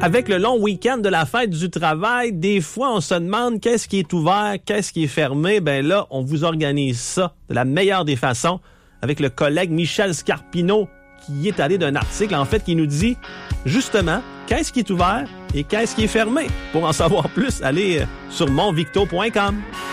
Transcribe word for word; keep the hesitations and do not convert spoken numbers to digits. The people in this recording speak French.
Avec le long week-end de la fête du travail, des fois, on se demande qu'est-ce qui est ouvert, qu'est-ce qui est fermé. Ben là, on vous organise ça de la meilleure des façons avec le collègue Michel Scarpino qui est allé d'un article, en fait, qui nous dit justement qu'est-ce qui est ouvert et qu'est-ce qui est fermé. Pour en savoir plus, allez sur monvicto point com.